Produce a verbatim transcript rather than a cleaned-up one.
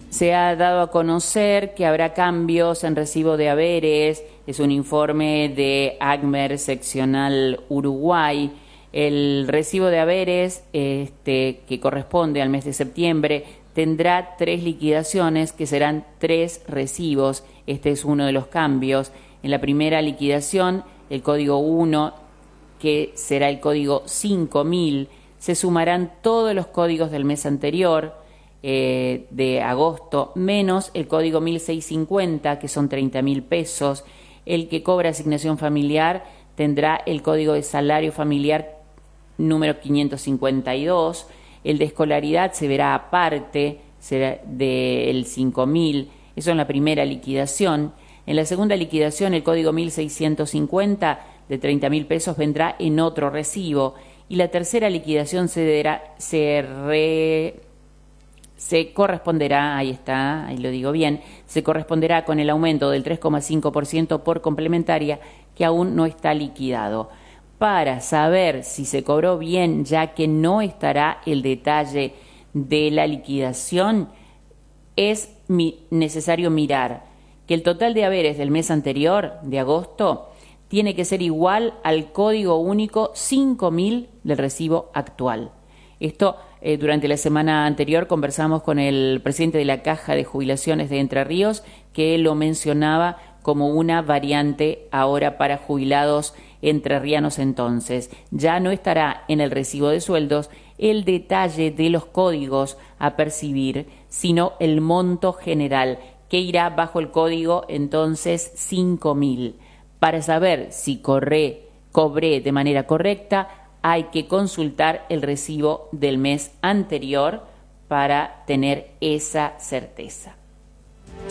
Se ha dado a conocer que habrá cambios en recibo de haberes. Es un informe de ACMER Seccional Uruguay. El recibo de haberes, este, que corresponde al mes de septiembre, tendrá tres liquidaciones que serán tres recibos. Este es uno de los cambios. En la primera liquidación, el código uno, que será el código cinco mil, se sumarán todos los códigos del mes anterior, eh, de agosto, menos el código mil seiscientos cincuenta, que son treinta mil pesos. El que cobra asignación familiar tendrá el código de salario familiar número quinientos cincuenta y dos. El de escolaridad se verá aparte, será del cinco mil. Eso en la primera liquidación. En la segunda liquidación, el código mil seiscientos cincuenta de treinta mil pesos vendrá en otro recibo. Y la tercera liquidación se, dará, se, re, se corresponderá, ahí está, ahí lo digo bien, se corresponderá con el aumento del tres coma cinco por ciento por complementaria, que aún no está liquidado. Para saber si se cobró bien, ya que no estará el detalle de la liquidación, es mi, necesario mirar que el total de haberes del mes anterior, de agosto, tiene que ser igual al código único cinco mil del recibo actual. Esto, eh, durante la semana anterior conversamos con el presidente de la Caja de Jubilaciones de Entre Ríos, que lo mencionaba como una variante ahora para jubilados entrerrianos. Entonces, ya no estará en el recibo de sueldos el detalle de los códigos a percibir, sino el monto general, que irá bajo el código entonces cinco mil. Para saber si corré, cobré de manera correcta, hay que consultar el recibo del mes anterior para tener esa certeza.